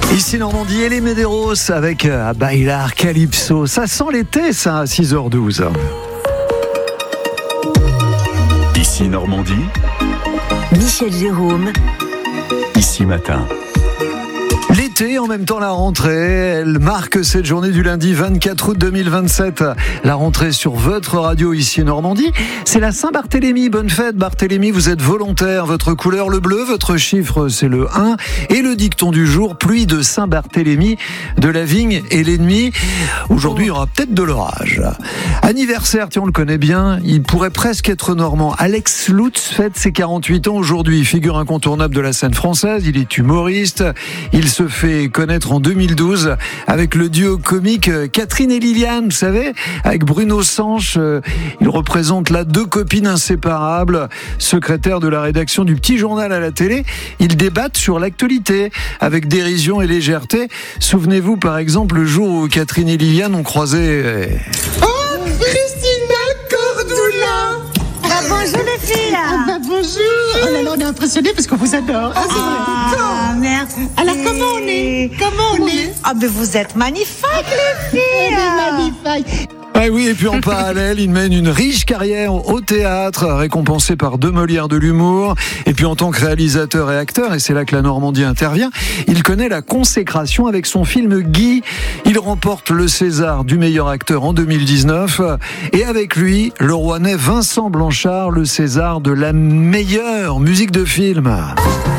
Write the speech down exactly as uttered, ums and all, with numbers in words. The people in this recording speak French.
Ici Normandie et les Medeiros avec euh, Bailar Calypso. Ça sent l'été, ça, à six heures douze. Ici Normandie, Michel Jérôme. Ici Matin. L'été, en même temps la rentrée, elle marque cette journée du lundi vingt-quatre août deux mille vingt-sept. La rentrée sur votre radio ici Normandie, c'est la Saint-Barthélemy. Bonne fête Barthélemy, vous êtes volontaire. Votre couleur le bleu, votre chiffre c'est le un. Et le dicton du jour, pluie de Saint-Barthélemy, de la vigne et l'ennemi. Aujourd'hui, il y aura peut-être de l'orage. Anniversaire, tiens, on le connaît bien, il pourrait presque être normand. Alex Lutz fête ses quarante-huit ans aujourd'hui. Figure incontournable de la scène française, il est humoriste. Il se fait connaître en deux mille douze avec le duo comique Catherine et Liliane, vous savez, avec Bruno Sanche. Il représente là deux copines inséparables, secrétaires de la rédaction du Petit Journal à la télé. Ils débattent sur l'actualité avec dérision et légèreté. Souvenez-vous par exemple le jour où Catherine et Liliane ont croisé... Oh, Christina Cordula! Ah, bonjour les filles. Ah bah bonjour! Oh là là, on est impressionnés parce qu'on vous adore. Ah, c'est vrai. Ah, merci. Alors comment on est? Comment on est? Ah, mais vous êtes magnifiques les filles. On est magnifiques. Ah oui, et puis en parallèle, il mène une riche carrière au théâtre, récompensé par deux Molières de l'humour. Et puis en tant que réalisateur et acteur, et c'est là que la Normandie intervient, il connaît la consécration avec son film Guy. Il remporte le César du meilleur acteur en deux mille dix-neuf. Et avec lui, le Rouennais Vincent Blanchard, le César de la meilleure musique de film.